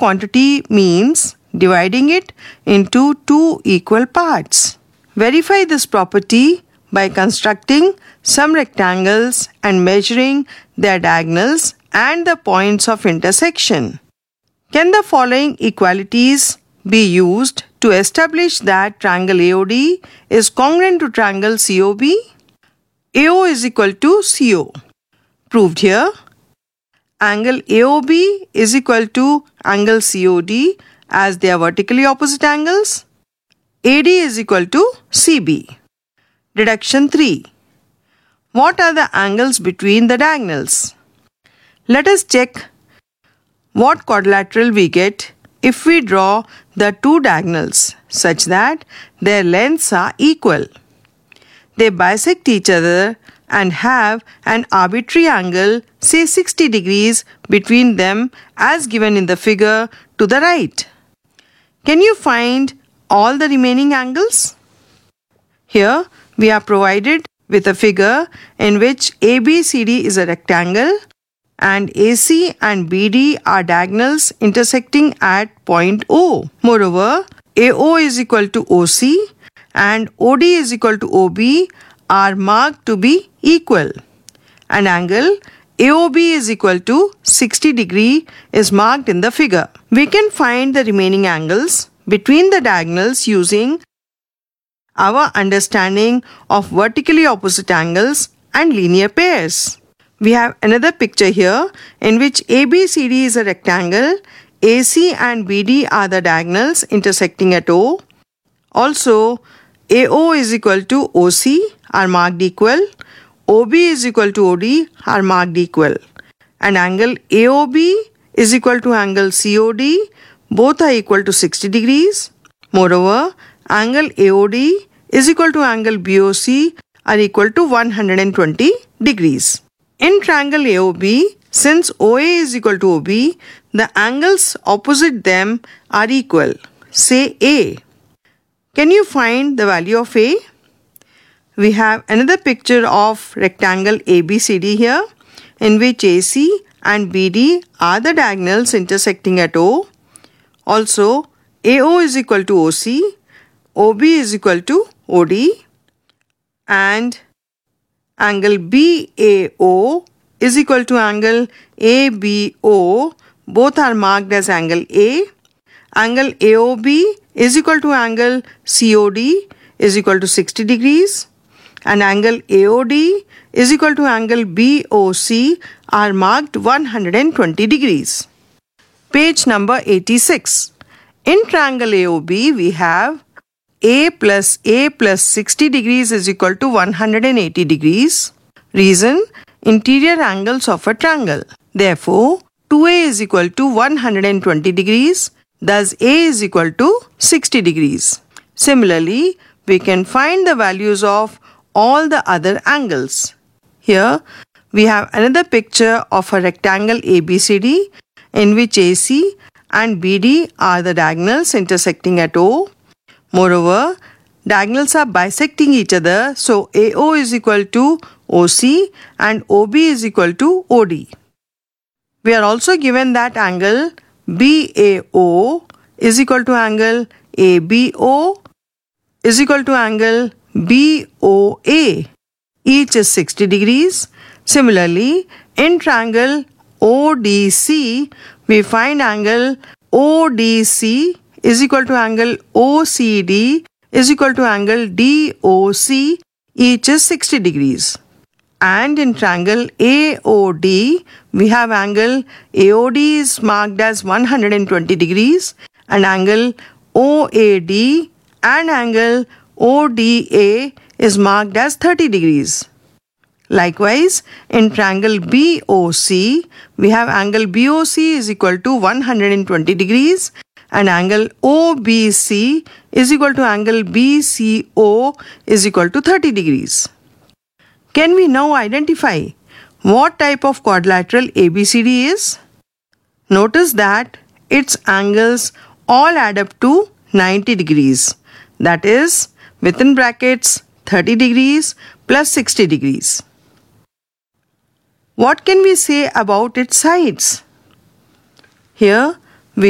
quantity means dividing it into two equal parts. Verify this property by constructing some rectangles and measuring their diagonals and the points of intersection. Can the following equalities be used to establish that triangle AOD is congruent to triangle COB? AO is equal to CO. Proved here. Angle AOB is equal to angle COD as they are vertically opposite angles. AD is equal to CB. Deduction 3. What are the angles between the diagonals? Let us check what quadrilateral we get if we draw the two diagonals such that their lengths are equal. They bisect each other and have an arbitrary angle, say 60 degrees, between them as given in the figure to the right. Can you find all the remaining angles? Here we are provided with a figure in which ABCD is a rectangle and AC and BD are diagonals intersecting at point O. Moreover, AO is equal to OC and OD is equal to OB are marked to be equal. An angle AOB is equal to 60 degree is marked in the figure. We can find the remaining angles between the diagonals using our understanding of vertically opposite angles and linear pairs. We have another picture here in which ABCD is a rectangle, AC and BD are the diagonals intersecting at O. Also, AO is equal to OC are marked equal, OB is equal to OD are marked equal. And angle AOB is equal to angle COD, both are equal to 60 degrees. Moreover, angle AOD is equal to angle BOC are equal to 120 degrees. In triangle AOB, since OA is equal to OB, the angles opposite them are equal. Say A. Can you find the value of A? We have another picture of rectangle ABCD here in which AC and BD are the diagonals intersecting at O. Also, AO is equal to OC, OB is equal to OD and angle BAO is equal to angle ABO, both are marked as angle A. Angle AOB is equal to angle COD is equal to 60 degrees and angle AOD is equal to angle BOC are marked 120 degrees. Page number 86. In triangle AOB we have A plus 60 degrees is equal to 180 degrees. Reason: interior angles of a triangle. Therefore, 2A is equal to 120 degrees. Thus, A is equal to 60 degrees. Similarly, we can find the values of all the other angles. Here, we have another picture of a rectangle ABCD in which AC and BD are the diagonals intersecting at O. Moreover, diagonals are bisecting each other, so AO is equal to OC and OB is equal to OD. We are also given that angle BAO is equal to angle ABO is equal to angle BOA. Each is 60 degrees. Similarly, in triangle ODC, we find angle ODC is equal to angle OCD is equal to angle DOC. Each is 60 degrees. And in triangle AOD, we have angle AOD is marked as 120 degrees and angle OAD and angle ODA is marked as 30 degrees. Likewise, in triangle BOC, we have angle BOC is equal to 120 degrees and angle OBC is equal to angle BCO is equal to 30 degrees. Can we now identify what type of quadrilateral ABCD is? Notice that its angles all add up to 90 degrees. That is, within brackets, 30 degrees plus 60 degrees. What can we say about its sides? Here